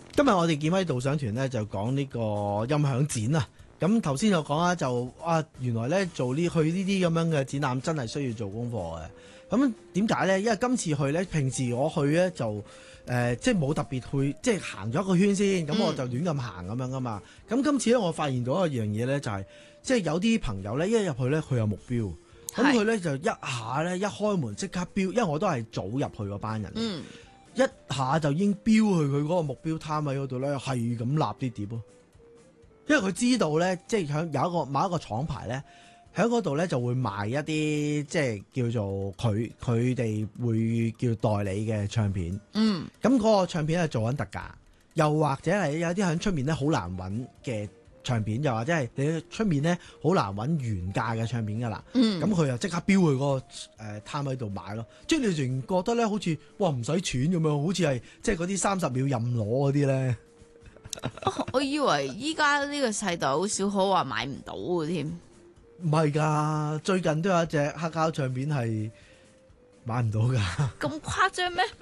今日我哋健威導賞團咧就講呢個音響展啊。咁頭先就講啦，原來咧去呢啲咁樣嘅展覽真係需要做功課嘅。咁點解咧？因為今次去咧，平時我去咧就即係冇特別去，即係行咗一個圈先，咁我就亂咁行咁樣噶嘛。咁今次咧，我發現到一樣嘢咧，就係即係有啲朋友咧一入去咧，佢有目標，咁佢咧就一下咧一開門即刻標，因為我都係早入去嗰班人。一下就已經飆去佢嗰個目標攤位嗰度咧，係咁立啲碟咯。因為佢知道咧，即係有某一個廠牌咧，喺嗰度咧就會賣一啲即係叫做佢哋會叫代理嘅唱片。咁嗰個唱片係做緊特價，又或者係有啲喺出面咧好難揾嘅唱片，又或者係你出面咧好難揾原價嘅唱片噶啦。咁佢又即刻飆去嗰個攤位度買咯。即係你仲覺得咧，好似哇唔使錢咁樣，好似係即係嗰啲30秒任攞嗰啲咧。 我以為依家呢個世代好少可話買唔到嘅添。 唔係㗎，最近都有一隻黑膠唱片係買唔到㗎。 咁誇張咩？